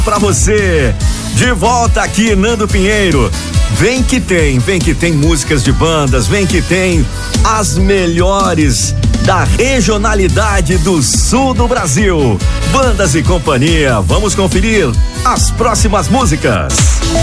pra você. De volta aqui, Nando Pinheiro. Vem que tem músicas de bandas, vem que tem as melhores da regionalidade do sul do Brasil. Bandas e companhia, vamos conferir as próximas músicas.